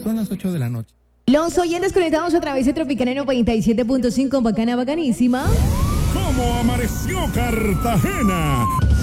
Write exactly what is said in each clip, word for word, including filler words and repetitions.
Son las ocho de la noche. Los oyentes conectados a través de Tropicana noventa y siete punto cinco, bacana, bacanísima. ¿Cómo amaneció Cartagena?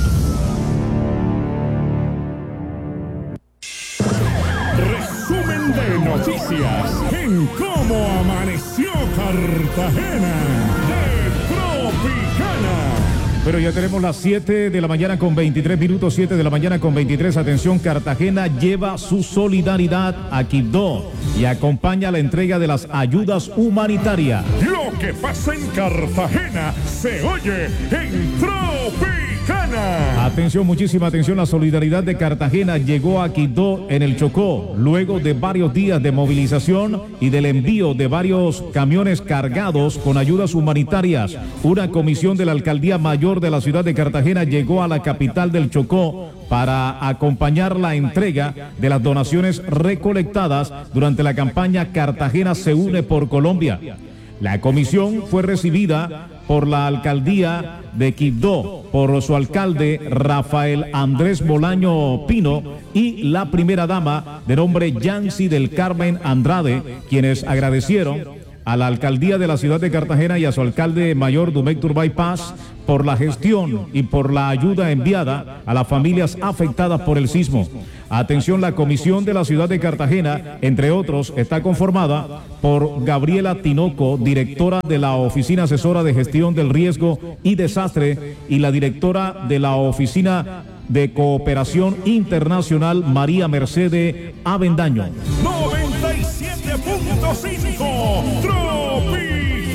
Resumen de noticias en Cómo amaneció Cartagena de Tropicana. Pero ya tenemos las siete de la mañana con veintitrés minutos, siete de la mañana con veintitrés. Atención, Cartagena lleva su solidaridad a Quibdó y acompaña la entrega de las ayudas humanitarias. Lo que pasa en Cartagena se oye en Tropicana. Atención, muchísima atención. La solidaridad de Cartagena llegó a Quibdó en el Chocó, luego de varios días de movilización y del envío de varios camiones cargados con ayudas humanitarias. Una comisión de la Alcaldía Mayor de la ciudad de Cartagena llegó a la capital del Chocó para acompañar la entrega de las donaciones recolectadas durante la campaña Cartagena se une por Colombia. La comisión fue recibida por la alcaldía de Quibdó, por su alcalde Rafael Andrés Bolaño Pino y la primera dama de nombre Yancy del Carmen Andrade, quienes agradecieron a la alcaldía de la ciudad de Cartagena y a su alcalde mayor Dumec Turbay Paz por la gestión y por la ayuda enviada a las familias afectadas por el sismo. Atención, la comisión de la ciudad de Cartagena, entre otros, está conformada por Gabriela Tinoco, directora de la Oficina Asesora de Gestión del Riesgo y Desastre, y la directora de la Oficina de Cooperación Internacional, María Mercedes Avendaño. noventa y siete punto cinco Tropicana.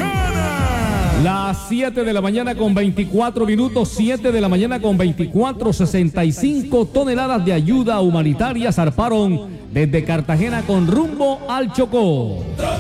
Las siete de la mañana con veinticuatro minutos, siete de la mañana con veinticuatro, sesenta y cinco toneladas de ayuda humanitaria zarparon desde Cartagena con rumbo al Chocó.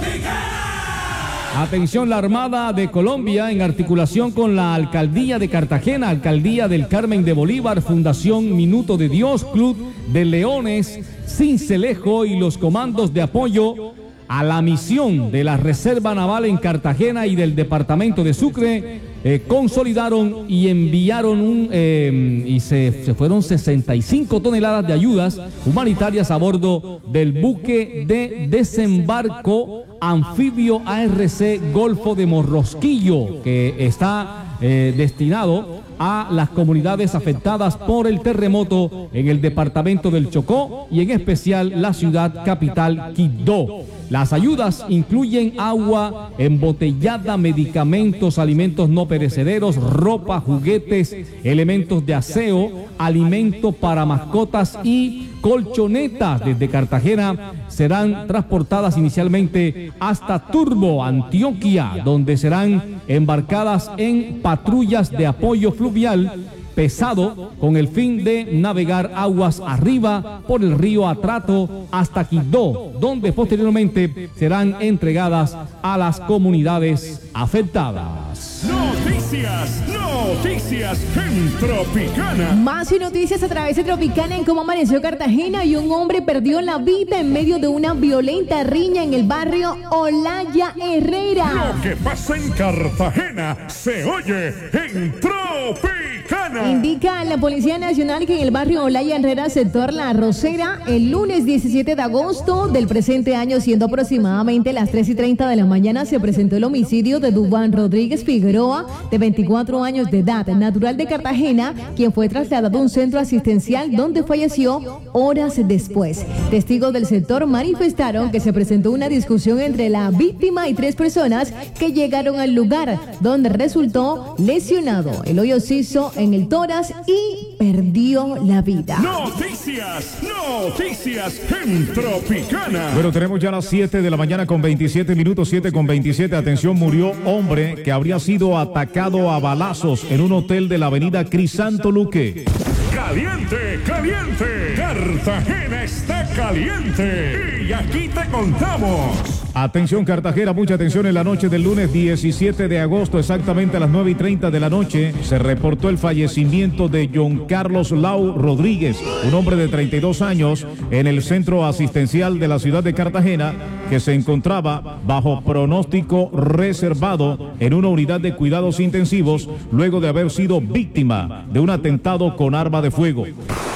Atención, la Armada de Colombia, en articulación con la Alcaldía de Cartagena, Alcaldía del Carmen de Bolívar, Fundación Minuto de Dios, Club de Leones, Cincelejo y los comandos de apoyo a la misión de la Reserva Naval en Cartagena y del Departamento de Sucre, eh, consolidaron y enviaron un, eh, y se, se fueron sesenta y cinco toneladas de ayudas humanitarias a bordo del buque de desembarco anfibio A R C Golfo de Morrosquillo, que está eh, destinado a las comunidades afectadas por el terremoto en el departamento del Chocó y en especial la ciudad capital Quibdó. Las ayudas incluyen agua embotellada, medicamentos, alimentos no perecederos, ropa, juguetes, elementos de aseo, alimento para mascotas y colchonetas. Desde Cartagena serán transportadas inicialmente hasta Turbo, Antioquia, donde serán embarcadas en patrullas de apoyo fluvial pesado con el fin de navegar aguas arriba por el río Atrato hasta Quibdó, donde posteriormente serán entregadas a las comunidades afectadas. Noticias, noticias en Tropicana. Más y noticias a través de Tropicana en cómo amaneció Cartagena, y un hombre perdió la vida en medio de una violenta riña en el barrio Olaya Herrera. Lo que pasa en Cartagena se oye en Tropicana. Indica la Policía Nacional que en el barrio Olaya Herrera, sector La Rosera, el lunes diecisiete de agosto del presente año, siendo aproximadamente las tres y treinta de la mañana, se presentó el homicidio de Dubán Rodríguez Figueroa, de veinticuatro años de edad, natural de Cartagena, quien fue trasladado a un centro asistencial donde falleció horas después. Testigos del sector manifestaron que se presentó una discusión entre la víctima y tres personas que llegaron al lugar, donde resultó lesionado. El hoyo se hizo en el tórax y perdió la vida. Noticias, noticias en Tropicana. Bueno, tenemos ya las siete de la mañana con veintisiete minutos, siete con veintisiete. Atención, murió hombre que habría sido atacado a balazos en un hotel de la avenida Crisanto Luque. Caliente, caliente. Cartagena está caliente. Y aquí te contamos. Atención, Cartagena, mucha atención. En la noche del lunes diecisiete de agosto, exactamente a las nueve y treinta de la noche, se reportó el fallecimiento de John Carlos Lau Rodríguez, un hombre de treinta y dos años, en el centro asistencial de la ciudad de Cartagena, que se encontraba bajo pronóstico reservado en una unidad de cuidados intensivos luego de haber sido víctima de un atentado con arma de fuego.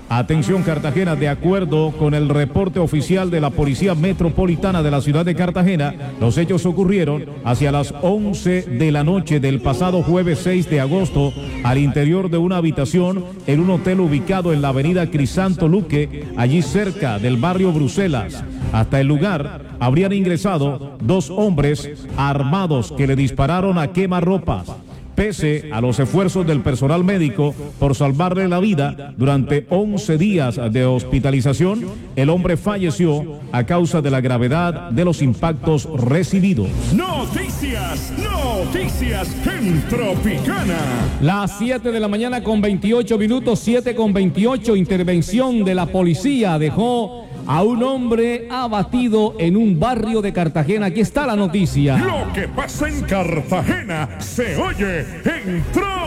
Atención Cartagena, de acuerdo con el reporte oficial de la Policía Metropolitana de la ciudad de Cartagena, los hechos ocurrieron hacia las once de la noche del pasado jueves seis de agosto al interior de una habitación en un hotel ubicado en la avenida Crisanto Luque, allí cerca del barrio Bruselas. Hasta el lugar habrían ingresado dos hombres armados que le dispararon a quemarropas. Pese a los esfuerzos del personal médico por salvarle la vida durante once días de hospitalización, el hombre falleció a causa de la gravedad de los impactos recibidos. Noticias, noticias en Tropicana. Las siete de la mañana con veintiocho minutos, siete con veintiocho, intervención de la policía dejó a un hombre abatido en un barrio de Cartagena. Aquí está la noticia. Lo que pasa en Cartagena se oye en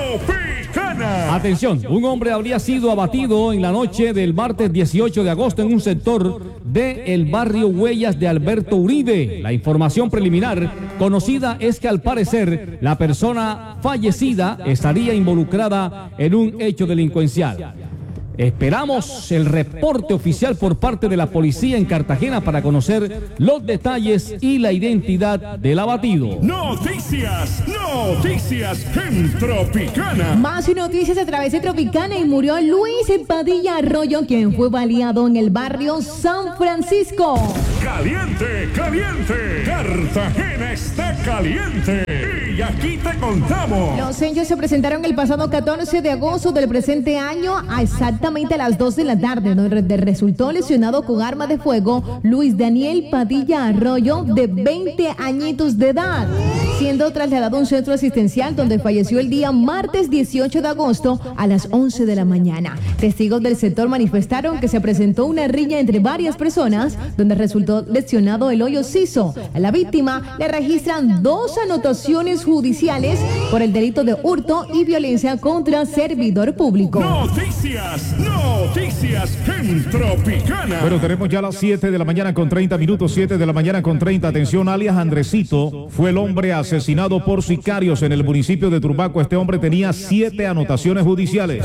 Tropicana. Atención, un hombre habría sido abatido en la noche del martes dieciocho de agosto en un sector del barrio Huellas de Alberto Uribe. La información preliminar conocida es que al parecer la persona fallecida estaría involucrada en un hecho delincuencial. Esperamos el reporte oficial por parte de la policía en Cartagena para conocer los detalles y la identidad del abatido. Noticias, noticias en Tropicana. Más noticias a través de Tropicana. Y murió Luis Padilla Arroyo, quien fue baleado en el barrio San Francisco. Caliente, caliente. Cartagena está caliente. Y aquí te contamos. Los hechos se presentaron el pasado catorce de agosto del presente año a exactamente a las dos de la tarde, donde resultó lesionado con arma de fuego Luis Daniel Padilla Arroyo, de veinte añitos de edad, siendo trasladado a un centro asistencial donde falleció el día martes dieciocho de agosto a las once de la mañana. Testigos del sector manifestaron que se presentó una riña entre varias personas donde resultó lesionado el hoyo Ciso. A la víctima le registran dos anotaciones judiciales por el delito de hurto y violencia contra servidor público. Noticias, noticias en Tropicana. Bueno, tenemos ya las siete de la mañana con treinta minutos, siete de la mañana con treinta. Atención, alias Andresito fue el hombre asesinado por sicarios en el municipio de Turbaco. Este hombre tenía siete anotaciones judiciales.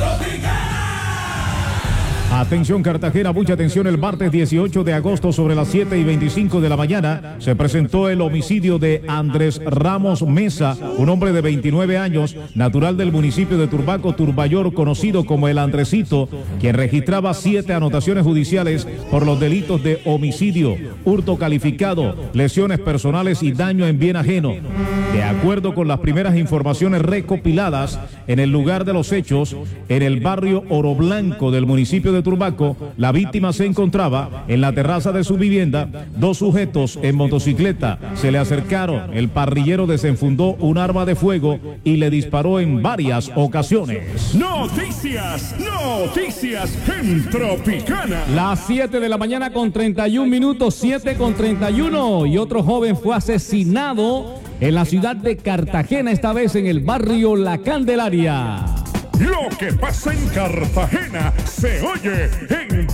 Atención Cartagena, mucha atención. El martes dieciocho de agosto sobre las siete y veinticinco de la mañana se presentó el homicidio de Andrés Ramos Mesa, un hombre de veintinueve años, natural del municipio de Turbaco, Turbayor, conocido como el Andresito, quien registraba siete anotaciones judiciales por los delitos de homicidio, hurto calificado, lesiones personales y daño en bien ajeno. De acuerdo con las primeras informaciones recopiladas en el lugar de los hechos, en el barrio Oro Blanco del municipio de Turbaco, la víctima se encontraba en la terraza de su vivienda. Dos sujetos en motocicleta se le acercaron. El parrillero desenfundó un arma de fuego y le disparó en varias ocasiones. Noticias, noticias en Tropicana. Las siete de la mañana con treinta y un minutos, siete con treinta y uno, y otro joven fue asesinado en la ciudad de Cartagena, esta vez en el barrio La Candelaria. Lo que pasa en Cartagena se oye en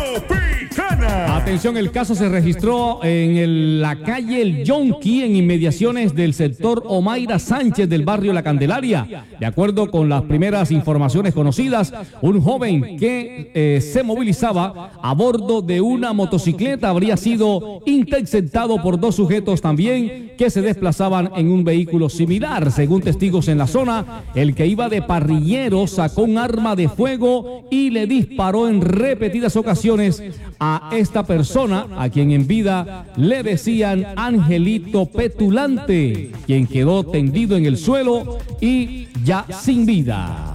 Tropicana. Atención, el caso se registró en el, la calle El Yonqui, en inmediaciones del sector Omaira Sánchez del barrio La Candelaria. De acuerdo con las primeras informaciones conocidas, un joven que eh, se movilizaba a bordo de una motocicleta habría sido interceptado por dos sujetos también que se desplazaban en un vehículo similar. Según testigos en la zona, el que iba de parrillero sacó un arma de fuego y le disparó en repetidas ocasiones a esta persona, a quien en vida le decían Angelito Petulante, quien quedó tendido en el suelo y ya sin vida.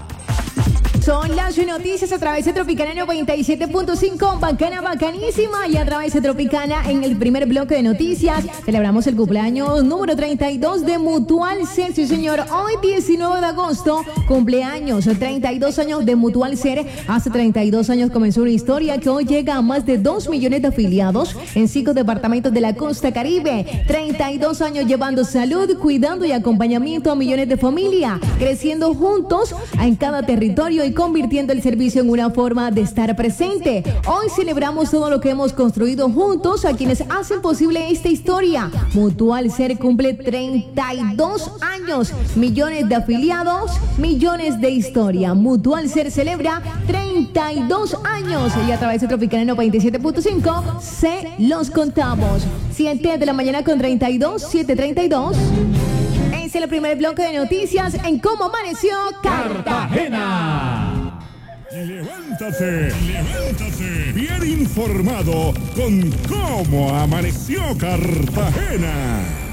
Son las noticias a través de Tropicana noventa y siete punto cinco, bacana, bacanísima, y a través de Tropicana en el primer bloque de noticias celebramos el cumpleaños número treinta y dos de Mutual Ser. Sí, señor, hoy diecinueve de agosto, cumpleaños, treinta y dos años de Mutual Ser. Hace treinta y dos años comenzó una historia que hoy llega a más de dos millones de afiliados en cinco departamentos de la costa caribe. treinta y dos años llevando salud, cuidando y acompañamiento a millones de familias, creciendo juntos en cada territorio y y convirtiendo el servicio en una forma de estar presente. Hoy celebramos todo lo que hemos construido juntos a quienes hacen posible esta historia. Mutual Ser cumple treinta y dos años, millones de afiliados, millones de historia. Mutual Ser celebra treinta y dos años y a través de Tropicana noventa y siete punto cinco se los contamos. siete de la mañana con treinta y dos, siete treinta y dos. Es el primer bloque de noticias en cómo amaneció Cartagena. Levántate, levántate, bien informado con cómo amaneció Cartagena.